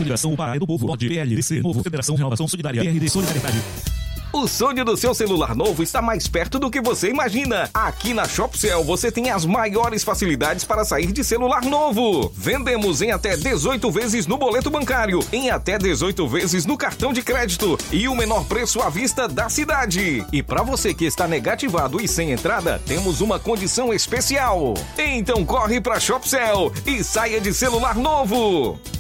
Federação Paraná do Povo, POD, PLDC, Novo, Federação Renovação Solidária, PRD Solidariedade. O sonho do seu celular novo está mais perto do que você imagina. Aqui na Shopcell você tem as maiores facilidades para sair de celular novo. Vendemos em até 18 vezes no boleto bancário, em até 18 vezes no cartão de crédito e o menor preço à vista da cidade. E para você que está negativado e sem entrada, temos uma condição especial. Então corre para Shopcell e saia de celular novo.